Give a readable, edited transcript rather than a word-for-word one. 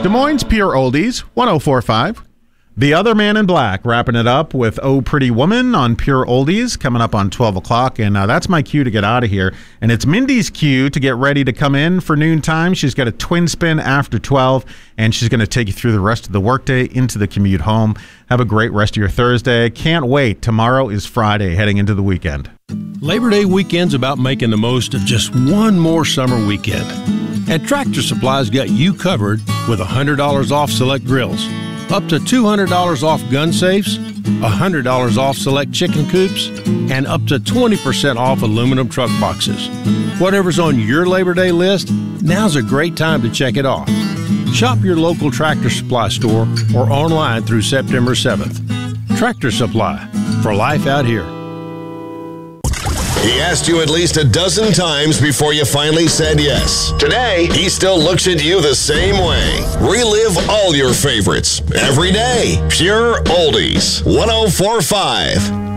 Des Moines Pure Oldies, 104.5. The Other Man in Black, wrapping it up with Oh Pretty Woman on Pure Oldies, coming up on 12 o'clock. And that's my cue to get out of here. And it's Mindy's cue to get ready to come in for noontime. She's got a twin spin after 12, and she's going to take you through the rest of the workday into the commute home. Have a great rest of your Thursday. Can't wait. Tomorrow is Friday, heading into the weekend. Labor Day weekend's about making the most of just one more summer weekend. And Tractor Supply's got you covered with $100 off select grills, up to $200 off gun safes, $100 off select chicken coops, and up to 20% off aluminum truck boxes. Whatever's on your Labor Day list, now's a great time to check it off. Shop your local Tractor Supply store or online through September 7th. Tractor Supply, for life out here. He asked you at least a dozen times before you finally said yes. Today, he still looks at you the same way. Relive all your favorites every day. Pure Oldies, 104.5.